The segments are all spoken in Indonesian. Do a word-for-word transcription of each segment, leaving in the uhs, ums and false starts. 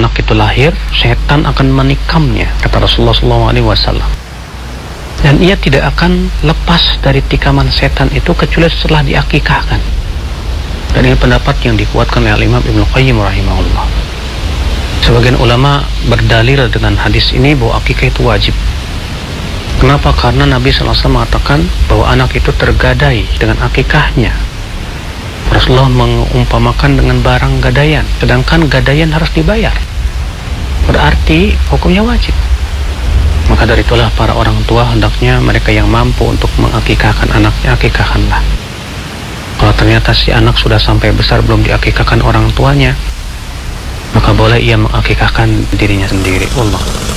anak itu lahir, setan akan menikamnya, kata Rasulullah shallallahu alaihi wasallam. Dan ia tidak akan lepas dari tikaman setan itu kecuali setelah diakikahkan. Dan ini pendapat yang dikuatkan oleh Imam Ibnu Qayyim rahimahullah. Sebagian ulama berdalil dengan hadis ini bahwa akikah itu wajib. Kenapa? Karena Nabi shallallahu alaihi wasallam mengatakan bahwa anak itu tergadai dengan akikahnya. Rasulullah mengumpamakan dengan barang gadaian, sedangkan gadaian harus dibayar. Berarti hukumnya wajib. Maka dari itulah para orang tua hendaknya mereka yang mampu untuk mengakikahkan anaknya, akikahkanlah. Kalau ternyata si anak sudah sampai besar belum diakikahkan orang tuanya, maka boleh ia mengakikahkan dirinya sendiri. Allah.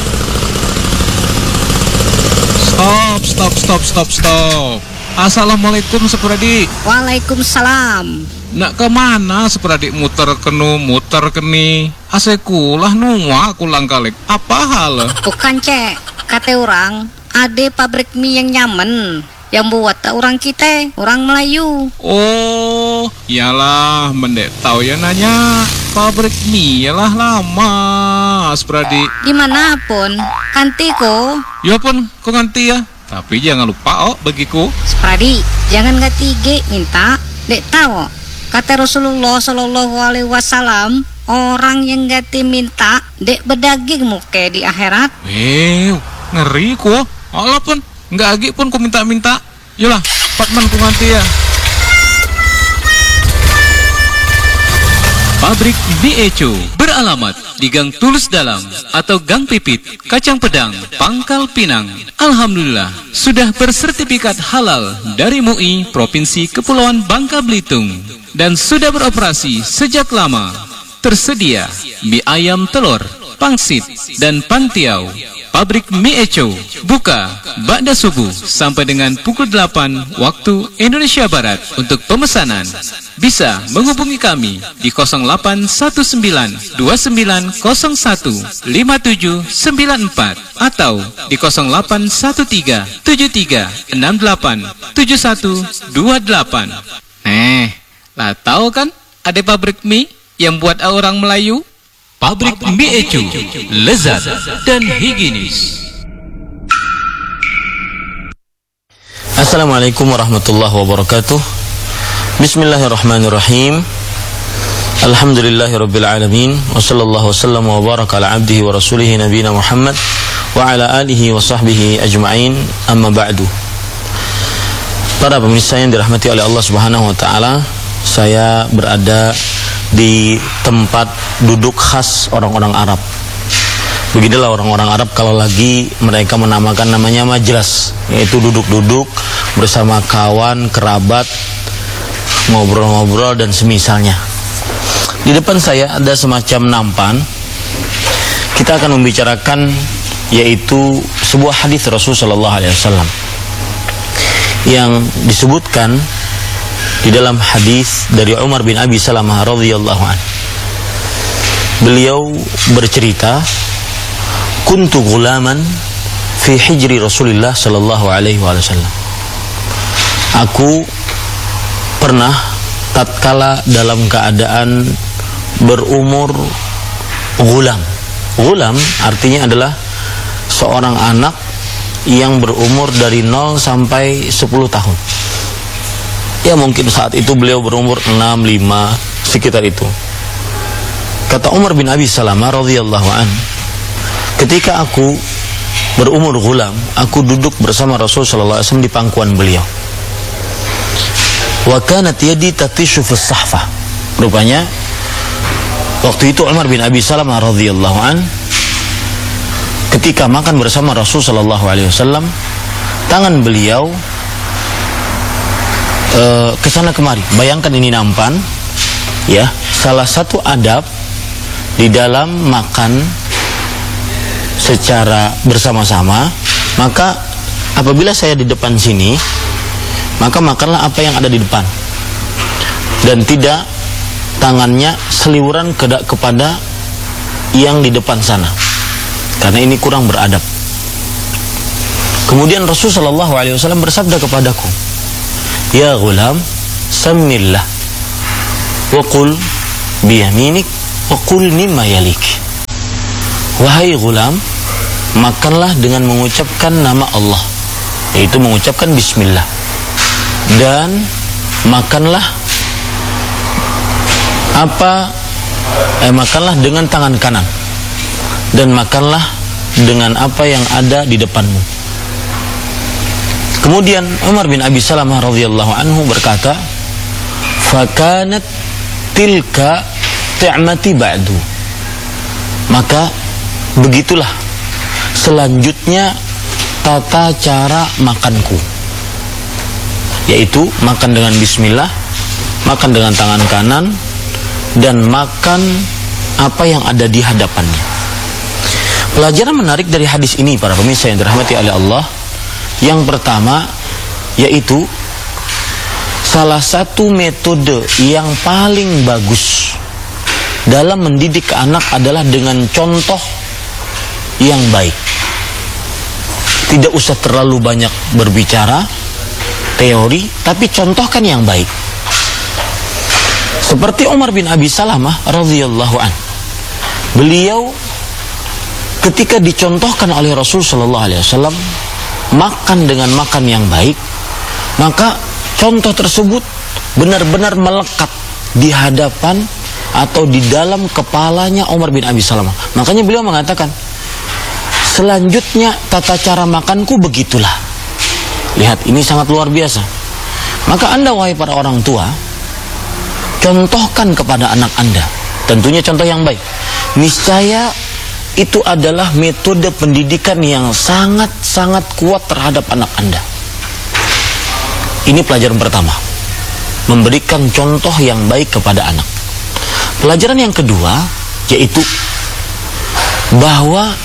Stop, stop, stop, stop, stop. Assalamualaikum Sepradi. Waalaikumsalam. Nak kemana Sepradi muter kenu, muter keni? Asekulah nuwa kulang kalik. Apa hal? Bukan cek, kata orang, ada pabrik mie yang nyaman, yang buat orang kita, orang Melayu. Oh, iyalah, mendek tahu ya nanya. Pabrik mie lah lama, Sepradi. Dimanapun, kanti ko. Ya pun, kok nganti ya. Tapi jangan lupa oh bagiku. Sepradi, jangan gak tiga minta. Dek tahu, kata Rasulullah Shallallahu Alaihi Wasallam, orang yang gak minta, dek berdaging muka di akhirat. Eh, ngeri ku. Allah pun, nggak agi pun ku minta-minta. Yolah, patman ku nganti ya. Pabrik Mie Eco beralamat di Gang Tulus Dalam atau Gang Pipit, Kacang Pedang, Pangkal Pinang. Alhamdulillah sudah bersertifikat halal dari M U I Provinsi Kepulauan Bangka Belitung dan sudah beroperasi sejak lama. Tersedia mie ayam telur, pangsit, dan pantiau. Pabrik Mie Eco buka ba'da subuh sampai dengan pukul delapan waktu Indonesia Barat. Untuk pemesanan bisa menghubungi kami di nol delapan satu sembilan dua sembilan nol satu lima tujuh sembilan empat atau di nol delapan satu tiga tujuh tiga enam delapan tujuh satu dua delapan. Eh, lah tahu kan ada pabrik mie yang buat orang Melayu? Pabrik Mie Eco, lezat dan higienis. Assalamualaikum warahmatullahi wabarakatuh. Bismillahirrahmanirrahim. Alhamdulillahirabbil alamin wa sallallahu wasallam wa baraka ala abdihi wa rasulihi nabiyina Muhammad wa ala alihi wa sahbihi ajma'in. Amma ba'du. Para pemirsa yang dirahmati oleh Allah Subhanahu wa taala, saya berada di tempat duduk khas orang-orang Arab. Beginilah orang-orang Arab kalau lagi mereka menamakan namanya majlis, yaitu duduk-duduk bersama kawan, kerabat, ngobrol-ngobrol dan semisalnya. Di depan saya ada semacam nampan. Kita akan membicarakan yaitu sebuah hadis Rasul sallallahu alaihi wasallam yang disebutkan di dalam hadis dari Umar bin Abi Salamah radhiyallahu anhu. Beliau bercerita, kuntu ghulaman fi hijri Rasulillah sallallahu alaihi wasallam. Aku pernah tatkala dalam keadaan berumur ghulam. Ghulam artinya adalah seorang anak yang berumur dari nol sampai sepuluh tahun. Ya mungkin saat itu beliau berumur enam, lima, sekitar itu. Kata Umar bin Abi Salamah radhiyallahu an, ketika aku berumur ghulam, aku duduk bersama Rasul sallallahu alaihi wasallam di pangkuan beliau. Wa kanat yadi tatishu fis sahfah. Rupanya waktu itu Umar bin Abi Salamah radhiyallahu an ketika makan bersama Rasul sallallahu alaihi wasallam, tangan beliau Uh, kesana kemari. Bayangkan ini nampan, ya. Salah satu adab di dalam makan secara bersama-sama, maka apabila saya di depan sini, maka makanlah apa yang ada di depan, dan tidak tangannya seliwuran ke kepada yang di depan sana, karena ini kurang beradab. Kemudian Rasul sallallahu alaihi wasallam bersabda kepadaku, ya ghulam, samillah wa qul biyaminik wa qul mimma yalik. wahai gulam, makanlah dengan mengucapkan nama Allah, yaitu mengucapkan bismillah, dan makanlah apa eh, makanlah dengan tangan kanan, dan makanlah dengan apa yang ada di depanmu. Kemudian Umar bin Abi Salamah radhiyallahu anhu berkata, fakanat tilka ti'mati ba'du, maka begitulah selanjutnya tata cara makanku, yaitu makan dengan bismillah, makan dengan tangan kanan, dan makan apa yang ada di hadapannya. Pelajaran menarik dari hadis ini para pemirsa yang dirahmati oleh Allah, yang pertama yaitu salah satu metode yang paling bagus dalam mendidik anak adalah dengan contoh yang baik. Tidak usah terlalu banyak berbicara teori, tapi contohkan yang baik. Seperti Umar bin Abi Salamah radhiyallahu an, beliau ketika dicontohkan oleh Rasul sallallahu alaihi wasallam makan dengan makan yang baik, maka contoh tersebut benar-benar melekat di hadapan atau di dalam kepalanya Umar bin Abi Salamah. Makanya beliau mengatakan, selanjutnya tata cara makanku begitulah. Lihat, ini sangat luar biasa. Maka Anda wahai para orang tua, contohkan kepada anak Anda, tentunya contoh yang baik. Niscaya itu adalah metode pendidikan yang sangat-sangat kuat terhadap anak Anda. Ini pelajaran pertama, memberikan contoh yang baik kepada anak. Pelajaran yang kedua yaitu bahwa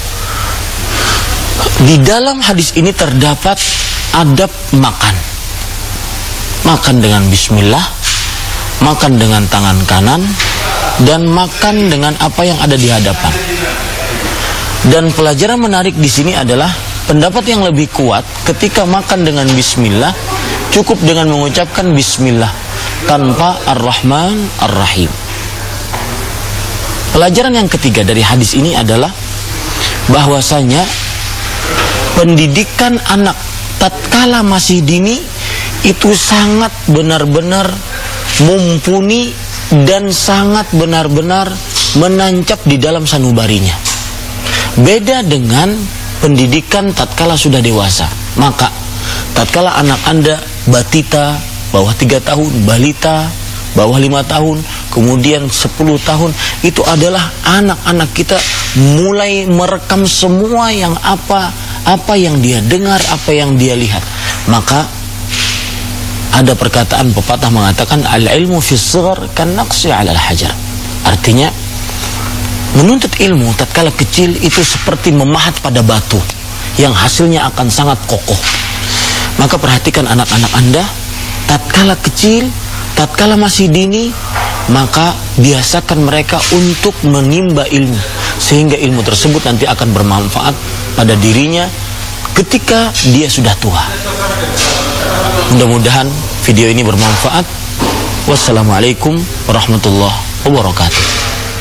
di dalam hadis ini terdapat adab makan. Makan dengan bismillah, makan dengan tangan kanan, dan makan dengan apa yang ada di hadapan. Dan pelajaran menarik di sini adalah pendapat yang lebih kuat ketika makan dengan bismillah, cukup dengan mengucapkan bismillah tanpa ar-Rahman ar-Rahim. Pelajaran yang ketiga dari hadis ini adalah bahwasanya pendidikan anak tatkala masih dini itu sangat benar-benar mumpuni dan sangat benar-benar menancap di dalam sanubarinya. Beda dengan pendidikan tatkala sudah dewasa. Maka tatkala anak Anda batita, bawah tiga tahun, balita, bawah lima tahun, kemudian sepuluh tahun, itu adalah anak-anak kita mulai merekam semua yang apa apa yang dia dengar, apa yang dia lihat. Maka ada perkataan pepatah mengatakan, al-ilmu fis shighar kan naqsi 'ala al-hajar. Artinya menuntut ilmu tatkala kecil itu seperti memahat pada batu yang hasilnya akan sangat kokoh. Maka perhatikan anak-anak Anda tatkala kecil, tatkala masih dini, maka biasakan mereka untuk menimba ilmu, sehingga ilmu tersebut nanti akan bermanfaat pada dirinya ketika dia sudah tua. Mudah-mudahan video ini bermanfaat. Wassalamualaikum warahmatullahi wabarakatuh.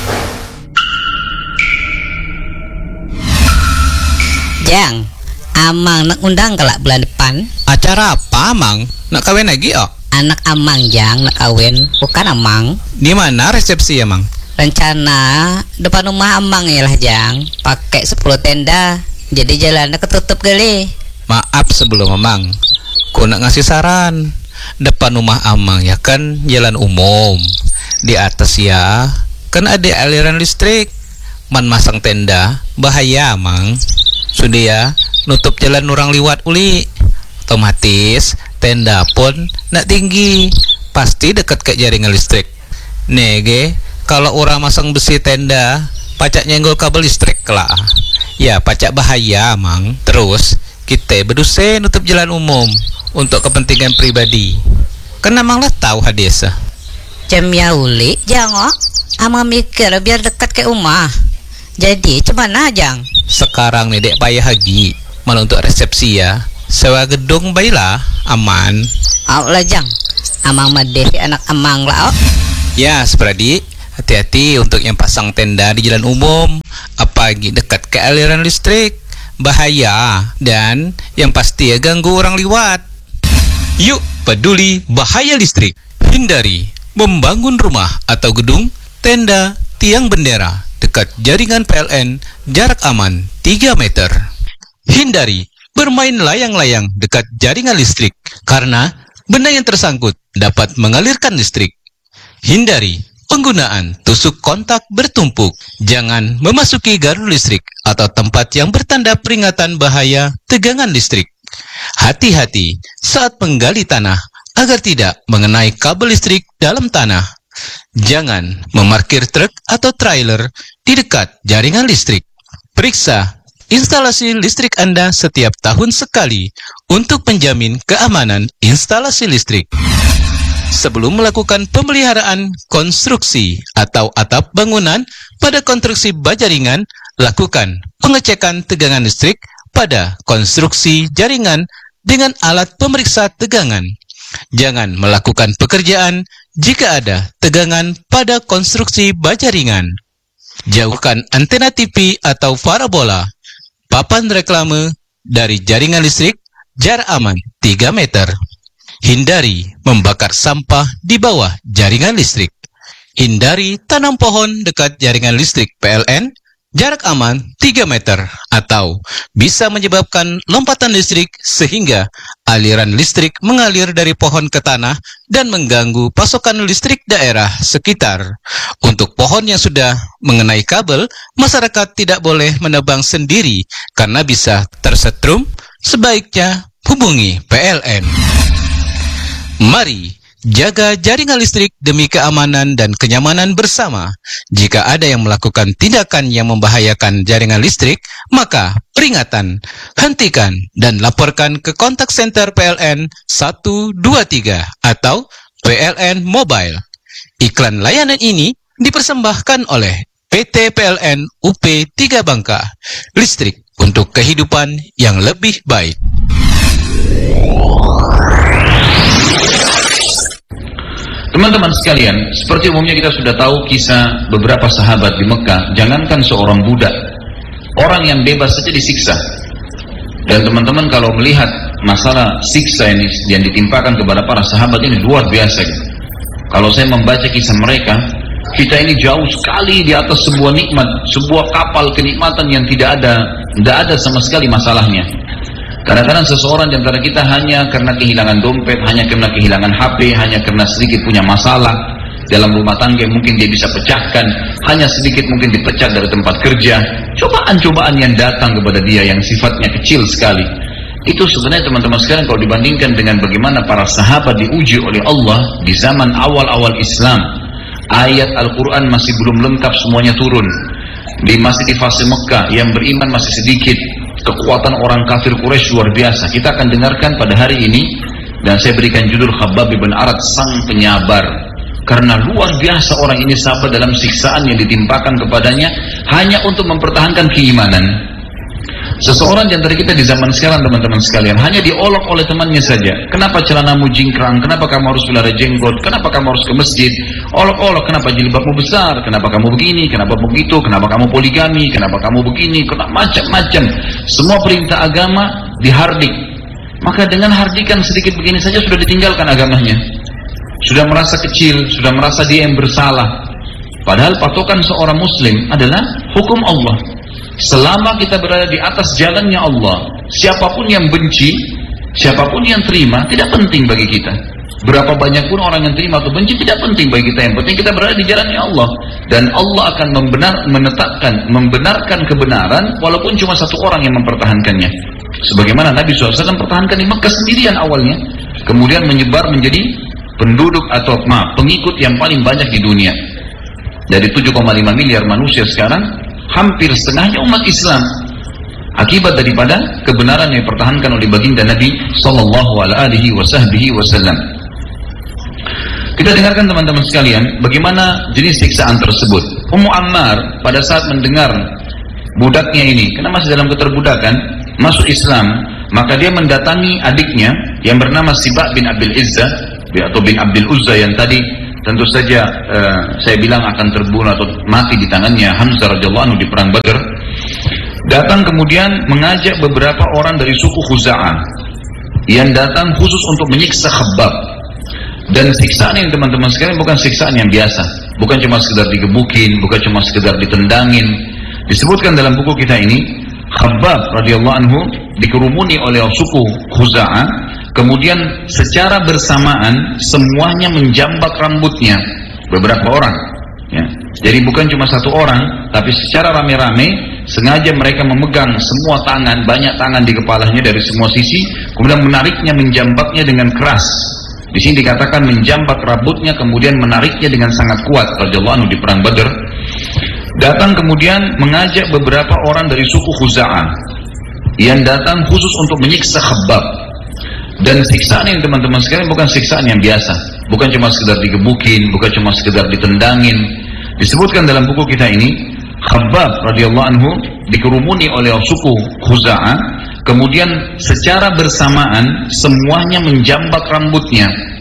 Jang, Amang nak undang kelak bulan depan. Acara apa, Amang? Nak kawin lagi, oh? Anak Amang, Jang, nak kawin. Bukan Amang. Di mana resepsi, Amang? Rencana depan rumah Amang ya lah, Jang. Pakai sepuluh tenda. Jadi jalannya ketutup kali. Maaf sebelum Amang, ku nak ngasih saran. Depan rumah Amang ya kan jalan umum. Di atas ya kan ada aliran listrik. Man masang tenda bahaya, Amang. Sudah ya, nutup jalan orang liwat uli. Otomatis tenda pun nak tinggi, pasti dekat ke jaringan listrik. Nege, kalau orang masang besi tenda, pacak nyenggol kabel listrik lah. Ya, pacak bahaya, Mang. Terus kita berdua nutup jalan umum untuk kepentingan pribadi. Kan Amang lah tahu hadis. Jam ya uli, Jang, oh. Amang mikir biar dekat ke rumah. Jadi cemana, Jang? Sekarang nih dek payah haji, malah untuk resepsi ya. Sewa gedung baiklah, aman. Au lah, Jang. Amang madevi anak Amang lah, oh. Ya, Spradi, hati-hati untuk yang pasang tenda di jalan umum. Apa apalagi dekat ke aliran listrik, bahaya, dan yang pasti ya ganggu orang liwat. Yuk peduli bahaya listrik. Hindari membangun rumah atau gedung, tenda, tiang bendera dekat jaringan P L N, jarak aman tiga meter. Hindari bermain layang-layang dekat jaringan listrik karena benda yang tersangkut dapat mengalirkan listrik. Hindari penggunaan tusuk kontak bertumpuk. Jangan memasuki gardu listrik atau tempat yang bertanda peringatan bahaya tegangan listrik. Hati-hati saat menggali tanah agar tidak mengenai kabel listrik dalam tanah. Jangan memarkir truk atau trailer di dekat jaringan listrik. Periksa instalasi listrik Anda setiap tahun sekali untuk menjamin keamanan instalasi listrik. Sebelum melakukan pemeliharaan konstruksi atau atap bangunan pada konstruksi baja ringan, lakukan pengecekan tegangan listrik pada konstruksi jaringan dengan alat pemeriksa tegangan. Jangan melakukan pekerjaan jika ada tegangan pada konstruksi baja ringan. Jauhkan antena T V atau parabola, papan reklame dari jaringan listrik, jarak aman tiga meter. Hindari membakar sampah di bawah jaringan listrik. Hindari tanam pohon dekat jaringan listrik P L N, jarak aman tiga meter, atau bisa menyebabkan lompatan listrik sehingga aliran listrik mengalir dari pohon ke tanah dan mengganggu pasokan listrik daerah sekitar. Untuk pohon yang sudah mengenai kabel, masyarakat tidak boleh menebang sendiri karena bisa tersetrum. Sebaiknya hubungi P L N. Mari jaga jaringan listrik demi keamanan dan kenyamanan bersama. Jika ada yang melakukan tindakan yang membahayakan jaringan listrik, maka peringatan, hentikan, dan laporkan ke kontak center P L N satu dua tiga atau P L N Mobile. Iklan layanan ini dipersembahkan oleh P T P L N U P tiga Bangka. Listrik untuk kehidupan yang lebih baik. Teman-teman sekalian, seperti umumnya kita sudah tahu kisah beberapa sahabat di Mekah. Jangankan seorang budak, orang yang bebas saja disiksa. Dan teman-teman kalau melihat masalah siksa ini yang ditimpakan kepada para sahabat ini luar biasa. Kalau saya membaca kisah mereka, kita ini jauh sekali di atas sebuah nikmat, sebuah kapal kenikmatan yang tidak ada, tidak ada sama sekali masalahnya. Kadang-kadang seseorang di antara kita hanya karena kehilangan dompet, hanya karena kehilangan H P, hanya karena sedikit punya masalah dalam rumah tangga yang mungkin dia bisa pecahkan, hanya sedikit mungkin dipecat dari tempat kerja, cobaan-cobaan yang datang kepada dia yang sifatnya kecil sekali. Itu sebenarnya teman-teman sekalian kalau dibandingkan dengan bagaimana para sahabat diuji oleh Allah di zaman awal-awal Islam, ayat Al-Quran masih belum lengkap semuanya turun, di masih di fase Mekah, yang beriman masih sedikit. Kekuatan orang kafir Quraisy luar biasa. Kita akan dengarkan pada hari ini, dan saya berikan judul Khabbab bin Arat, sang penyabar. Karena luar biasa orang ini sabar dalam siksaan yang ditimpakan kepadanya hanya untuk mempertahankan keimanan. Seseorang di antara kita di zaman sekarang, teman-teman sekalian, hanya diolok oleh temannya saja. Kenapa celanamu jingkrang? Kenapa kamu harus pelihara jenggot? Kenapa kamu harus ke masjid? Olok-olok, kenapa jilbabmu besar? Kenapa kamu begini? Kenapa begitu? Kenapa kamu poligami? Kenapa kamu begini? Kenapa macam-macam? Semua perintah agama dihardik. Maka dengan hardikan sedikit begini saja sudah ditinggalkan agamanya. Sudah merasa kecil, sudah merasa dia yang bersalah. Padahal patokan seorang muslim adalah hukum Allah. Selama kita berada di atas jalannya Allah, siapapun yang benci, siapapun yang terima, tidak penting bagi kita. Berapa banyak pun orang yang terima atau benci, tidak penting bagi kita. Yang penting kita berada di jalannya Allah. Dan Allah akan membenar, menetapkan, membenarkan kebenaran walaupun cuma satu orang yang mempertahankannya. Sebagaimana Nabi shallallahu alaihi wasallam pertahankan di Mekah sendirian awalnya, kemudian menyebar menjadi penduduk atau maaf, pengikut yang paling banyak di dunia. Dari tujuh koma lima miliar manusia sekarang, hampir setengahnya umat Islam, akibat daripada kebenaran yang dipertahankan oleh baginda Nabi sallallahu alaihi wasallam. Kita dengarkan teman-teman sekalian bagaimana jenis siksaan tersebut. Ummu Ammar pada saat mendengar budaknya ini, karena masih dalam keterbudakan, masuk Islam, maka dia mendatangi adiknya yang bernama Sibak bin Abil Izzah atau bin Abdul Uzza yang tadi tentu saja uh, saya bilang akan terbunuh atau mati di tangannya Hamzah radhiyallahu anhu di perang Badar. Datang kemudian mengajak beberapa orang dari suku Khuza'ah yang datang khusus untuk menyiksa Khabbab. Dan siksaan yang teman-teman sekalian bukan siksaan yang biasa, bukan cuma sekedar digebukin, bukan cuma sekedar ditendangin. Disebutkan dalam buku kita ini, Khabbab radhiyallahu anhu dikerumuni oleh suku Khuza'ah, kemudian secara bersamaan semuanya menjambak rambutnya, beberapa orang, ya. Jadi bukan cuma satu orang, tapi secara rame-rame sengaja mereka memegang semua tangan, banyak tangan di kepalanya dari semua sisi, kemudian menariknya, menjambaknya dengan keras. Di sini dikatakan menjambak rambutnya, kemudian menariknya dengan sangat kuat radhiyallahu anhu di perang Badr. Datang kemudian mengajak beberapa orang dari suku Khuza'ah yang datang khusus untuk menyiksa Khabbab. Dan siksaan yang teman-teman sekalian bukan siksaan yang biasa, bukan cuma sekedar digebukin, bukan cuma sekedar ditendangin. Disebutkan dalam buku kita ini, Khabbab radhiyallahu anhu dikerumuni oleh suku Khuza'ah, kemudian secara bersamaan semuanya menjambak rambutnya,